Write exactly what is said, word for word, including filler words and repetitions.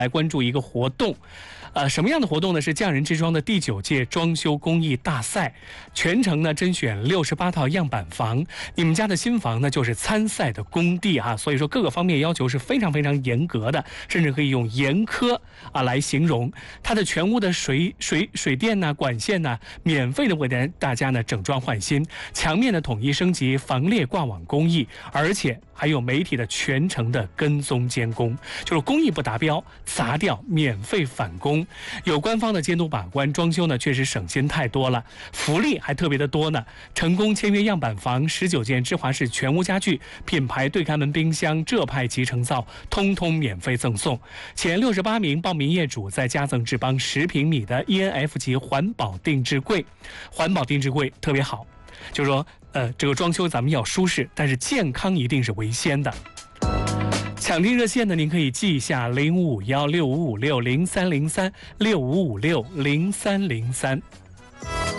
来关注一个活动，呃，什么样的活动呢？是匠人之庄的第九届装修工艺大赛，全程呢甄选六十八套样板房。你们家的新房呢，就是参赛的工地啊，所以说各个方面要求是非常非常严格的，甚至可以用严苛啊来形容。它的全屋的水水水电呐、管线呐，免费的为大家呢整装换新，墙面的统一升级，防裂挂网工艺，而且还有媒体的全程的跟踪监工，就是工艺不达标，砸掉免费返工，有官方的监督把关，装修呢确实省心太多了，福利还特别的多呢。成功签约样板房十九件芝华士全屋家具、品牌对开门冰箱、浙派集成灶，通通免费赠送。前六十八名报名业主再加赠智邦十平米的 E N F 级环保定制柜，环保定制柜特别好，就是说，呃，这个装修咱们要舒适，但是健康一定是为先的。抢订热线呢，您可以记一下零五五幺六五五六零三零三六五五六零三零三。